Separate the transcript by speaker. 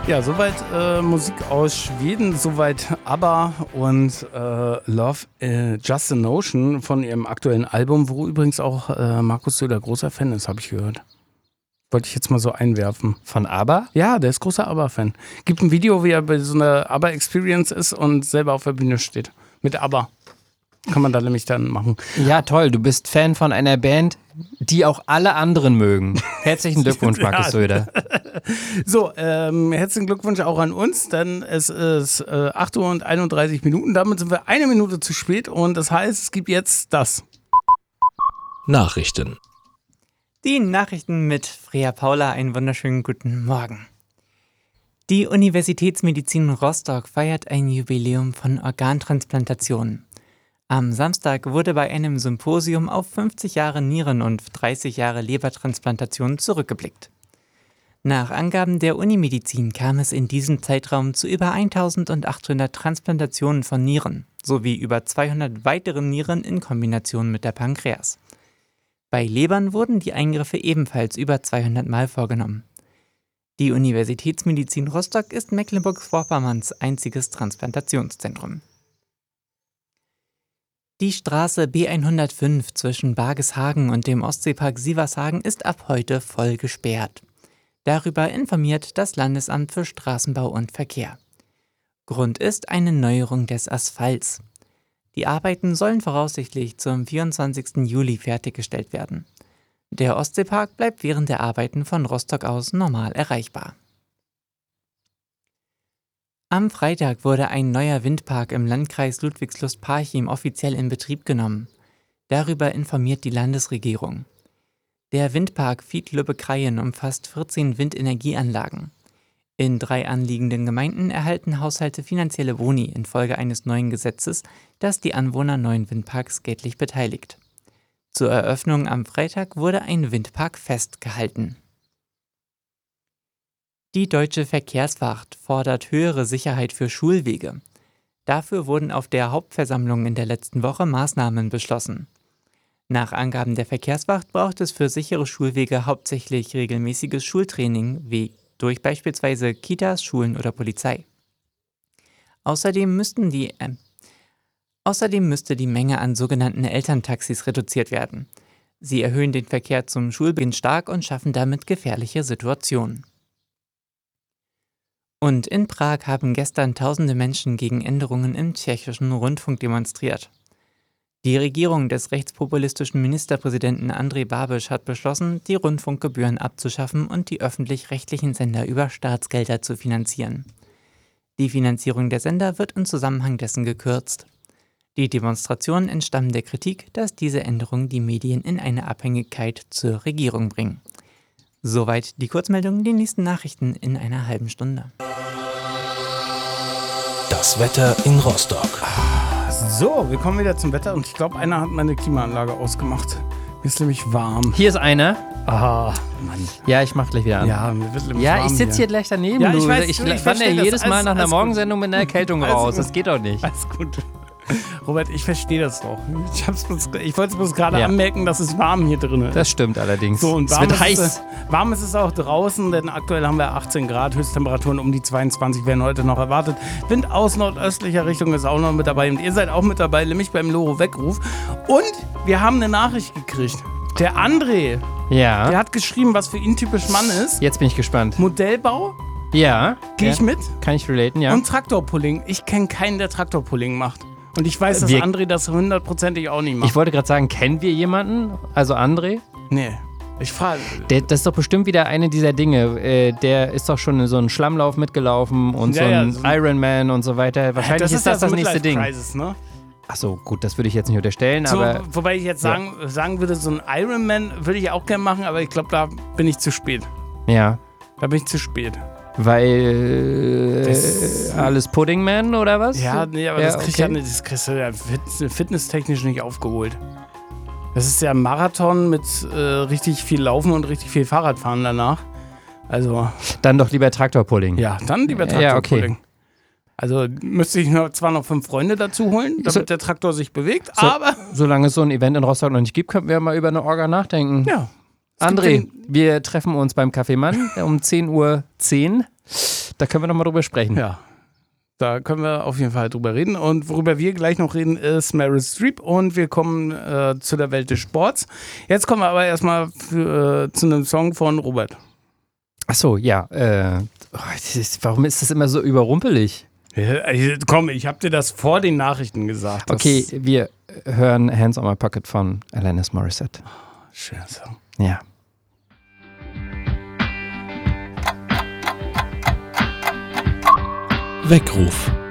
Speaker 1: Ja, soweit Musik aus Schweden, soweit ABBA und Love Just a Notion von ihrem aktuellen Album, wo übrigens auch Markus Söder großer Fan ist, habe ich gehört. Wollte ich jetzt mal so einwerfen.
Speaker 2: Von ABBA?
Speaker 1: Ja, der ist großer ABBA-Fan. Gibt ein Video, wie er bei so einer ABBA-Experience ist und selber auf der Bühne steht. Mit ABBA. Kann man da nämlich dann machen.
Speaker 2: Ja, toll. Du bist Fan von einer Band, die auch alle anderen mögen. Herzlichen Glückwunsch, Markus Söder.
Speaker 1: So, herzlichen Glückwunsch auch an uns, denn es ist 8 Uhr und 31 Minuten. Damit sind wir 1 Minute zu spät und das heißt, es gibt jetzt das.
Speaker 3: Nachrichten.
Speaker 4: Die Nachrichten mit Freya Paula. Einen wunderschönen guten Morgen. Die Universitätsmedizin Rostock feiert ein Jubiläum von Organtransplantationen. Am Samstag wurde bei einem Symposium auf 50 Jahre Nieren- und 30 Jahre Lebertransplantation zurückgeblickt. Nach Angaben der Unimedizin kam es in diesem Zeitraum zu über 1800 Transplantationen von Nieren sowie über 200 weiteren Nieren in Kombination mit der Pankreas. Bei Lebern wurden die Eingriffe ebenfalls über 200 Mal vorgenommen. Die Universitätsmedizin Rostock ist Mecklenburg-Vorpommerns einziges Transplantationszentrum. Die Straße B105 zwischen Bargeshagen und dem Ostseepark Sievershagen ist ab heute voll gesperrt. Darüber informiert das Landesamt für Straßenbau und Verkehr. Grund ist eine Neuerung des Asphalts. Die Arbeiten sollen voraussichtlich zum 24. Juli fertiggestellt werden. Der Ostseepark bleibt während der Arbeiten von Rostock aus normal erreichbar. Am Freitag wurde ein neuer Windpark im Landkreis Ludwigslust-Parchim offiziell in Betrieb genommen. Darüber informiert die Landesregierung. Der Windpark Fied-Lübbe-Kraien umfasst 14 Windenergieanlagen. In 3 anliegenden Gemeinden erhalten Haushalte finanzielle Boni infolge eines neuen Gesetzes, das die Anwohner neuen Windparks geldlich beteiligt. Zur Eröffnung am Freitag wurde ein Windpark festgehalten. Die Deutsche Verkehrswacht fordert höhere Sicherheit für Schulwege. Dafür wurden auf der Hauptversammlung in der letzten Woche Maßnahmen beschlossen. Nach Angaben der Verkehrswacht braucht es für sichere Schulwege hauptsächlich regelmäßiges Schultraining, wie durch beispielsweise Kitas, Schulen oder Polizei. Außerdem müsste die Menge an sogenannten Elterntaxis reduziert werden. Sie erhöhen den Verkehr zum Schulbeginn stark und schaffen damit gefährliche Situationen. Und in Prag haben gestern tausende Menschen gegen Änderungen im tschechischen Rundfunk demonstriert. Die Regierung des rechtspopulistischen Ministerpräsidenten Andrej Babiš hat beschlossen, die Rundfunkgebühren abzuschaffen und die öffentlich-rechtlichen Sender über Staatsgelder zu finanzieren. Die Finanzierung der Sender wird im Zusammenhang dessen gekürzt. Die Demonstrationen entstammen der Kritik, dass diese Änderungen die Medien in eine Abhängigkeit zur Regierung bringen. Soweit die Kurzmeldung, die nächsten Nachrichten in einer halben Stunde.
Speaker 3: Das Wetter in Rostock.
Speaker 1: So, wir kommen wieder zum Wetter und ich glaube, einer hat meine Klimaanlage ausgemacht. Mir ist nämlich warm.
Speaker 2: Hier ist einer.
Speaker 1: Ah, Mann.
Speaker 2: Ja, ich mach gleich wieder an.
Speaker 1: Ja, mir wird nämlich
Speaker 2: Ja,
Speaker 1: warm
Speaker 2: ich sitze hier gleich daneben.
Speaker 1: Ja,
Speaker 2: du.
Speaker 1: ich weiß,
Speaker 2: ich
Speaker 1: ich
Speaker 2: wandere
Speaker 1: verstehe
Speaker 2: jedes
Speaker 1: das.
Speaker 2: Mal nach einer
Speaker 1: Alles
Speaker 2: Morgensendung mit einer Erkältung
Speaker 1: Alles
Speaker 2: raus.
Speaker 1: gut.
Speaker 2: Das geht doch nicht.
Speaker 1: Alles gut. Robert, ich verstehe das doch. Ich wollte es bloß gerade anmerken, dass es warm hier drin ist.
Speaker 2: Das stimmt allerdings.
Speaker 1: So, und
Speaker 2: es wird heiß.
Speaker 1: Warm ist es auch draußen, denn aktuell haben wir 18 Grad, Höchsttemperaturen um die 22 werden heute noch erwartet. Wind aus nordöstlicher Richtung ist auch noch mit dabei und ihr seid auch mit dabei, nämlich beim Loro-Weckruf. Und wir haben eine Nachricht gekriegt. Der André, der hat geschrieben, was für ihn typisch Mann ist.
Speaker 2: Jetzt bin ich gespannt.
Speaker 1: Modellbau.
Speaker 2: Ja.
Speaker 1: Gehe ich mit?
Speaker 2: Kann ich relaten, ja.
Speaker 1: Und Traktorpulling. Ich kenne keinen, der Traktorpulling macht. Und ich weiß, dass André das 100%ig auch nicht macht.
Speaker 2: Ich wollte gerade sagen, kennen wir jemanden? Also André?
Speaker 1: Nee. Ich frage.
Speaker 2: Das ist doch bestimmt wieder eine dieser Dinge. Der ist doch schon in so einen Schlammlauf mitgelaufen und so ein Ironman und so weiter. Wahrscheinlich ist das nächste Ding.
Speaker 1: Ne?
Speaker 2: Achso, gut, das würde ich jetzt nicht unterstellen, aber...
Speaker 1: Wobei ich jetzt sagen würde, so ein Ironman würde ich auch gerne machen, aber ich glaube, da bin ich zu spät.
Speaker 2: Ja.
Speaker 1: Da bin ich zu spät.
Speaker 2: Weil alles Puddingman oder was?
Speaker 1: Ja, nee, aber das kriegst du ja fitnesstechnisch nicht aufgeholt. Das ist ja ein Marathon mit richtig viel Laufen und richtig viel Fahrradfahren danach. Also.
Speaker 2: Dann doch lieber Traktorpulling.
Speaker 1: Ja, dann lieber Traktorpulling.
Speaker 2: Ja, okay.
Speaker 1: Also müsste ich zwar noch 5 Freunde dazu holen, damit der Traktor sich bewegt, aber...
Speaker 2: Solange es so ein Event in Rostock noch nicht gibt, könnten wir mal über eine Orga nachdenken.
Speaker 1: Ja.
Speaker 2: André, wir treffen uns beim Kaffeemann um 10:10 Uhr. Da können wir nochmal drüber sprechen.
Speaker 1: Ja. Da können wir auf jeden Fall drüber reden. Und worüber wir gleich noch reden, ist Meryl Streep. Und wir kommen zu der Welt des Sports. Jetzt kommen wir aber erstmal zu einem Song von Robert.
Speaker 2: Achso, ja. Warum ist das immer so überrumpelig?
Speaker 1: Ja, komm, ich habe dir das vor den Nachrichten gesagt.
Speaker 2: Okay, wir hören Hands on My Pocket von Alanis Morissette.
Speaker 1: Schöner Song.
Speaker 2: Ja.
Speaker 3: Weckruf.